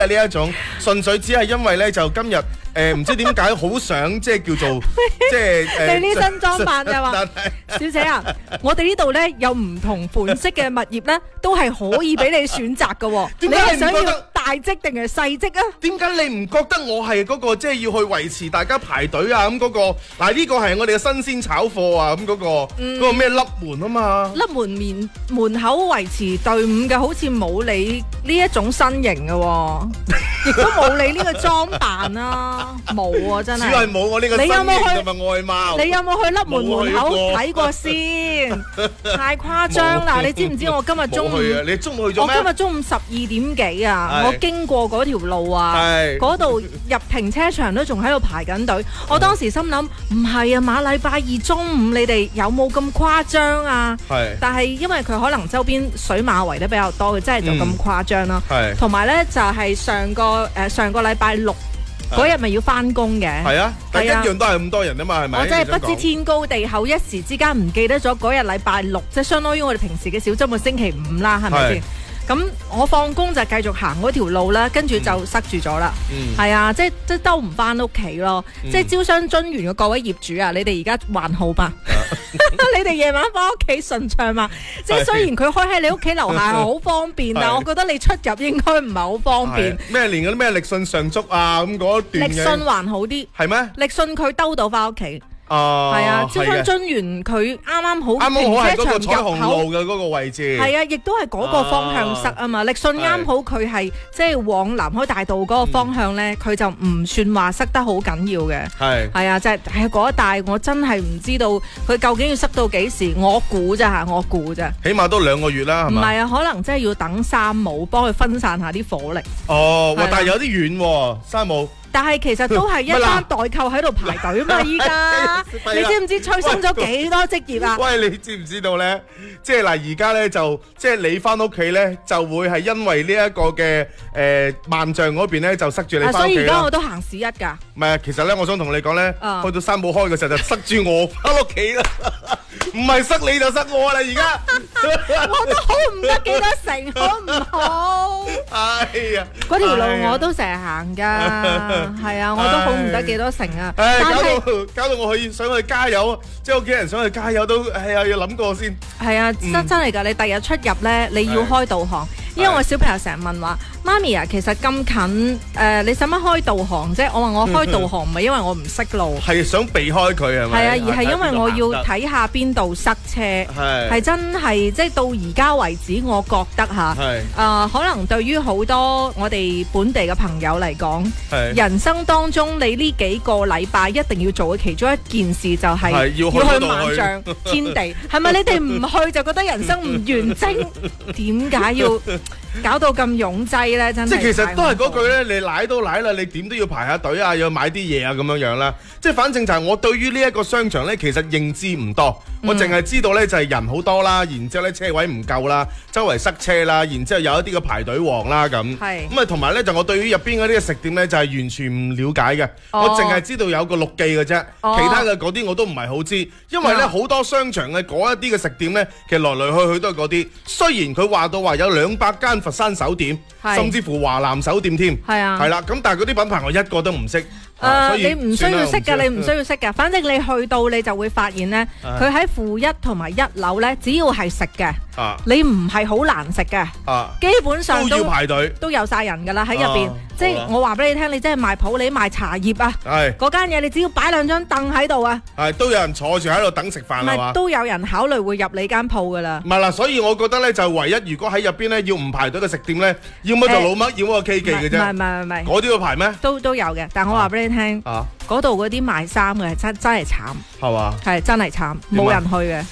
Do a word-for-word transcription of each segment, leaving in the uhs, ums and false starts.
呢一種，純粹只係因為咧就今日誒唔知點解好想即係叫做即係誒。 你呢身裝扮就話，小姐啊，我哋呢度咧有唔同款式嘅物業咧，都係可以俾你選擇嘅喎。你係想要大積定係細積啊？ 點解你唔覺得我係嗰個即係要去維持大家排隊啊？咁嗰個嗱呢個係我哋嘅新鮮炒貨啊！咁嗰個嗰個咩笠門啊嘛？ 笠門面門口維持隊伍嘅，好似冇你呢一種身形嘅喎，亦都冇你呢個裝扮啊，冇啊真係。 主要係冇我呢個身形同埋外貌。 你有冇去笠門門口睇過先？太誇張啦！你知唔知我今日中午？ 你中午去咗咩？ 我今日中午十二點幾啊！我經過嗰條路啊，嗰度入停車場都仲喺度排緊隊。我當時心諗唔係啊，馬禮拜二中午你哋有冇咁誇張啊？係。但係因為佢可能周邊水馬圍得比較多嘅，真係就咁誇張啦。係。同埋咧就係上個誒上個禮拜六嗰日咪要翻工嘅。係啊， 但一樣都係咁多人啊嘛，係咪？ 我真係不知天高地厚，一時之間唔記得咗嗰日禮拜六，即係相當於我哋平時嘅小週末星期五啦，係咪先？咁我放工就繼續行嗰條路啦，跟住就塞住咗啦。係、嗯、啊，即係即係兜唔翻屋企咯。嗯、即係招商津園嘅各位業主啊，你哋而家還好吧？你哋夜晚翻屋企順暢嘛？即係雖然佢開喺你屋企樓下係好方便，但係我覺得你出入應該唔係好方便。 咩連嗰啲咩力信上足啊咁嗰段嘅？ 力信還好啲。係咩？力信佢兜到翻屋企。哦，係啊，招商津園佢啱啱好停車場彩虹路嘅嗰個位置， 係啊，亦都係嗰個方向塞啊嘛。力信啱好佢係即係往南開大道嗰個方向咧，佢就唔算話塞得好緊要嘅。係係啊，就係係嗰一帶，我真係唔知道佢究竟要塞到幾時。我估咋嚇，我估咋。 起碼都兩個月啦，係嘛？ 唔係啊，可能真係要等山姆幫佢分散下啲火力。 哦，但係有啲遠喎，山姆。 但係其實都係一班代購喺度排隊啊嘛！依家你知唔知催生咗幾多職業啊？ 喂，你知唔知道咧？即係嗱，而家咧就即係你翻屋企咧，就會係因為呢一個嘅誒萬象嗰邊咧就塞住你翻屋企啦。 所以而家我都行市一㗎。 唔係啊，其實咧，我想同你講咧， 啊、 去到山姆開嘅時候就塞住我翻屋企啦。唔係塞你就塞我啦，而家我都好唔得幾多成，好唔好？ 哎呀， 嗰條路我都成日行㗎，係啊，我都好唔得幾多成啊。 唉，搞到搞到我去想去加油，即係屋企人想去加油都係啊，要諗過先。 係啊，真真係㗎，你第日出入咧，你要開導航，因為我小朋友成日問話。媽咪啊，其實咁近，誒、呃，你使乜開導航啫？我話我開導航唔係因為我唔識路， 係想避開佢係咪？ 係啊，而係因為我要睇下邊度塞車，係係真係即係到而家為止，我覺得嚇，係啊、呃，可能對於好多我哋本地嘅朋友嚟講，係人生當中你呢幾個禮拜一定要做嘅其中一件事就係要去萬象天地，係咪？你哋唔去就覺得人生唔完整，點解要搞到咁擁擠咧？真係即係其實都係嗰句咧，你奶都奶啦，你點都要排下隊啊，要買啲嘢啊咁樣樣啦。即係反正就係我對於呢一個商場咧，其實認知唔多，嗯、我淨係知道咧就係人好多啦，然之後咧車位唔夠啦，周圍塞車啦，然之後有一啲嘅排隊王啦咁。係咁啊，同埋咧就我對於入邊嗰啲嘅食店咧就係完全唔了解嘅，哦、我淨係知道有個陸記嘅啫，哦、其他嘅嗰啲我都唔係好知，因為咧好、嗯、多商場嘅嗰一啲嘅食店咧，其實來來去去都係嗰啲。雖然佢話到話有兩百間佛山手店，是甚至乎華南手店添，係啊，係啦，咁但係嗰啲品牌我一個都唔識。 誒、呃，你唔需要識㗎，你唔需要識㗎。反正你去到你就會發現咧，佢喺負一同埋一樓咧，只要係食嘅，啊、你唔係好難食嘅，啊、基本上都， 都要排隊， 都有晒人㗎啦喺入邊。啊、即係我話俾你聽，你真係賣普洱賣茶葉啊，嗰間嘢你只要擺兩張凳喺度啊， 係都有人坐住喺度等食飯係嘛， 都有人考慮會入你間鋪㗎啦。 唔係啦，所以我覺得咧就唯一如果喺入邊咧要唔排隊嘅食店咧，要麼就老麥，欸、要麼個 K 記嘅啫。唔係唔係唔係，嗰啲要排咩？都都有嘅，但我話俾你聽。啊嗰度嗰啲賣衫嘅真真係慘，係嘛？係真係慘，冇人去嘅。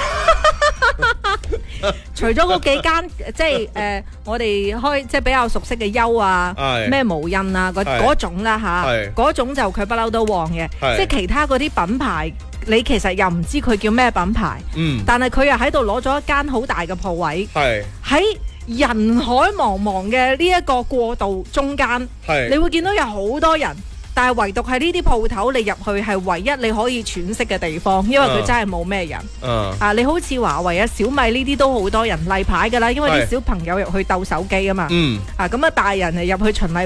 除咗嗰幾間，即係誒、呃，我哋開即係比較熟悉嘅優啊，咩無印啊，嗰嗰種啦吓，嗰種就佢不嬲都旺嘅。即係其他嗰啲品牌，你其實又唔知佢叫咩品牌，嗯，但係佢又喺度攞咗一間好大嘅鋪位，係喺人海茫茫嘅呢一個過渡中間，係你會見到有好多人。 但係唯獨係呢啲鋪頭，你入去係唯一你可以喘息嘅地方，因為佢真係冇咩人。 嗯啊，你好似華為啊、小米呢啲都好多人例牌㗎啦，因為啲小朋友入去鬥手機啊嘛。 嗯。 啊，咁啊大人嚟入去循例